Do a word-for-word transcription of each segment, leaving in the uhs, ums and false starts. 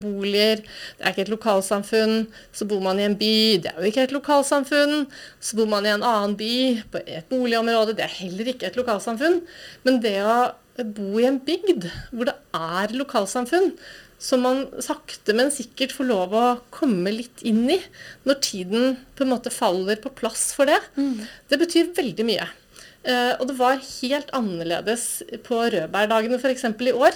boliger, det er ikke et lokalsamfunn, så bor man i en by, det er jo ikke et lokalsamfunn, så bor man i en annen by, på et boligområde, det er heller ikke et lokalsamfunn, men det å bo i en bygd hvor det er lokalsamfunn, som man sakte, men sikkert får lov å komme litt inn i, når tiden på en måte faller på plass for det, mm. det betyr veldig mye. Uh, og det var helt annerledes på Rødbergdagene for eksempel i år.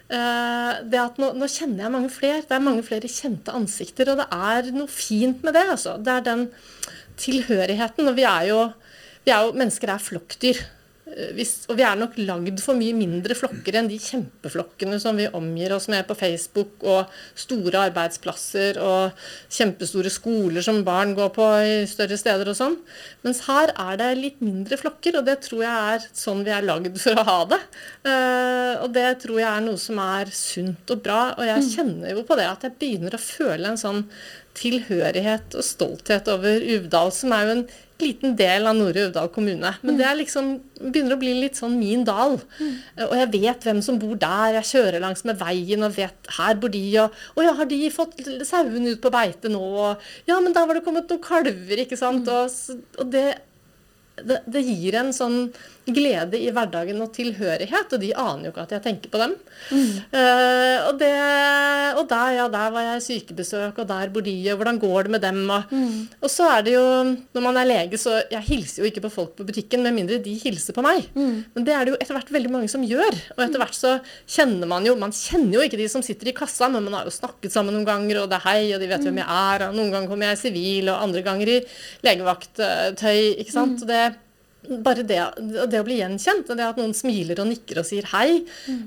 Uh, det at nå, nå kjenner jeg mange flere, det er mange flere kjente ansikter, og det er noe fint med det, altså. Det er den tilhørigheten, og vi er jo, vi er jo mennesker er flokkdyr. Hvis, og vi er nok lagd for mye mindre flokker enn de kjempeflokkene som vi omgir oss med på Facebook, og store arbeidsplasser og kjempestore skoler som barn går på i større steder og sånn. Mens her er det litt mindre flokker, og det tror jeg er sånn vi er lagd for å ha det. Uh, og det tror jeg er noe som er sunt og bra, og jeg kjenner jo på det at jeg begynner å føle en sånn tilhørighet og stolthet over Uvdal, som er jo en liten del av Nordre Uvdal kommune. Men det er liksom, begynner å bli litt sånn min dal. Mm. Og jeg vet hvem som bor der. Jeg kjører langs med veien og vet, her bor de, og, og ja, har de fått sauen ut på beite nå? Og, ja, men da var det kommet noen kalver, ikke sant? Mm. Og, og det, det, det gir en sånn glede i hverdagen og tilhørighet, og de aner jo ikke at jeg tenker på dem. Mm. Uh, og, det, og der, ja, der var jeg sykebesøk, og der bor de, og hvordan går det med dem? Og, mm. og så er det jo, når man er lege, så jeg hilser jo ikke på folk på butikken, med mindre de hilser på meg. Mm. Men det er det jo etter hvert veldig mange som gjør, og etter hvert så kjenner man jo, man kjenner jo ikke de som sitter i kassa, men man har jo snakket sammen noen ganger, og det er hei, og de vet mm. hvem jeg er, og noen ganger kommer jeg i sivil, og andre ganger i legevakttøy, ikke sant? Mm. Og det bare det, det å bli gjenkjent, og det at noen smiler og nikker og sier hei, mm.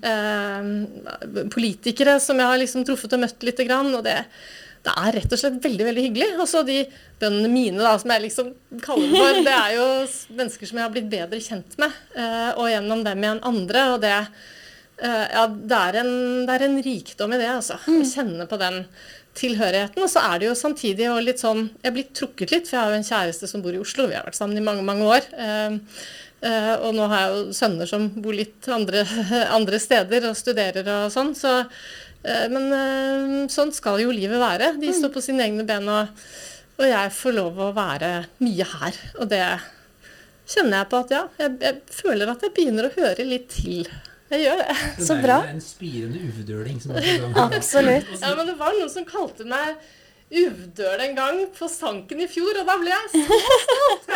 eh, politikere som jeg har liksom truffet og møtt litt grann, og det, det er rett og slett veldig, veldig hyggelig. Og så de bønnene mine da, som jeg liksom kaller det for, det er jo mennesker som jeg har blitt bedre kjent med, eh, og gjennom dem igjen andre, og det, eh, ja, det er, en, det er en rikdom i det, altså, mm. å kjenne på den tilhørigheten, og så er det jo samtidig jo litt sånn, jeg er blitt trukket litt, for jeg har jo en kjæreste som bor i Oslo, vi har vært sammen i mange, mange år, uh, uh, og nå har jeg jo sønner som bor litt andre, andre steder og studerer og sånn, så, uh, men uh, sånn skal jo livet være, de står på sine egne ben, og, og jeg får lov å være mye her, og det kjenner jeg på at ja, jeg, jeg føler at jeg begynner å høre litt til. Jeg gjør det. Så bra. Det er en spirende uvdøling som er på gang. Absolutt. Ja, men det var noen som kalte meg uvdøl en gang på Sanken i fjor, og da ble jeg så stolt.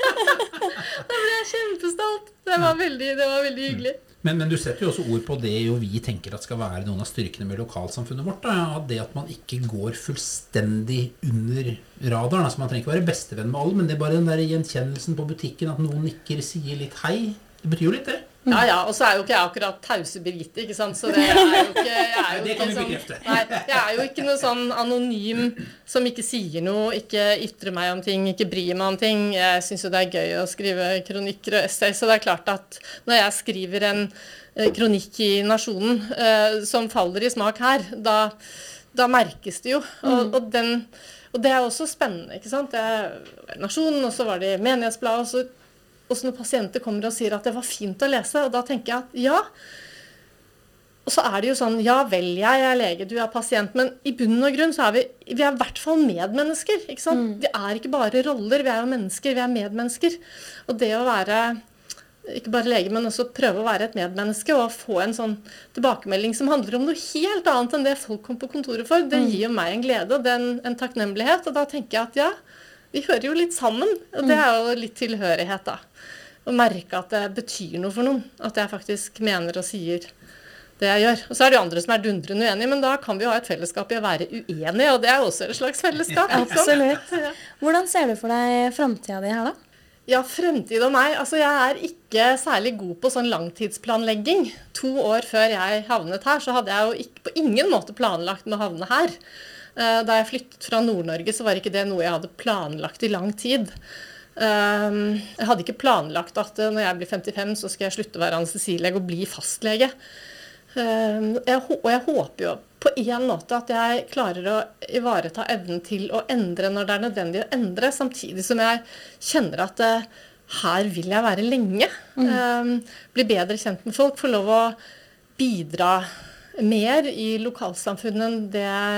Da ble jeg kjempestolt. Det var veldig, det var veldig hyggelig. Men, men du setter jo også ord på det jo vi tenker at skal være noen av styrkene med lokalsamfunnet vårt, da, at det at man ikke går fullstendig under radaren, altså man trenger ikke være bestevenn med alle, men det er bare den der gjenkjennelsen på butikken, at noen nikker, sier litt hei, det betyr jo litt det. Ja, ja, og så er jo ikke jeg akkurat tause Birgitte, ikke sant, så det er jo ikke, jeg er jo det kan ikke vi bekrefte. Sånn, nei, jeg er jo ikke noe sånn anonym som ikke sier noe, ikke ytrer meg om ting, ikke bryr meg om ting. Jeg synes jo det er gøy å skrive kronikker og essay, så det er klart at når jeg skriver en eh, kronikk i Nasjonen eh, som faller i smak her, da, da merkes det jo, og, og, den, og det er også spennende, ikke sant. Det er Nasjonen, og så var det Menighetsbladet, og så Og så når pasienter kommer og sier at det var fint å lese, og da tenker jeg at ja. Og så er det jo sånn, ja vel, jeg er lege, du er pasient, men i bunn og grunn så er vi, vi er i hvert fall medmennesker, ikke sant? Mm. Vi er ikke bare roller, vi er jo mennesker, vi er medmennesker. Og det å være, ikke bare lege, men også prøve å være et medmenneske, og få en sånn tilbakemelding som handler om noe helt annet enn det folk kom på kontoret for, det gir jo meg en glede, og det er en, en takknemlighet, og da tenker jeg at ja, vi hører jo litt sammen, og det er jo litt tilhørighet da. Å merke at det betyr noe for noen, at jeg faktisk mener og sier det jeg gjør. Og så er det jo andre som er dundrende uenige, men da kan vi jo ha et fellesskap i å være uenige, og det er også et slags fellesskap. Absolutt. Hvordan ser du for deg fremtiden din her da? Ja, fremtid og meg. Altså, jeg er ikke særlig god på sånn langtidsplanlegging. To år før jeg havnet her, så hadde jeg jo ikke, på ingen måte planlagt med å havne her. Da jeg flyttet fra Nord-Norge, så var ikke det noe jeg hadde planlagt i lang tid. Jeg hadde ikke planlagt at når jeg blir femtifem, så skal jeg slutte å være anestesilege og bli fastlege. Og jeg håper jo på en måte at jeg klarer å ivareta evnen til å endre når det er nødvendig å endre, samtidig som jeg kjenner at her vil jeg være lenge. Mm. Bli bedre kjent med folk, få lov å bidra mer i lokalsamfunnet enn det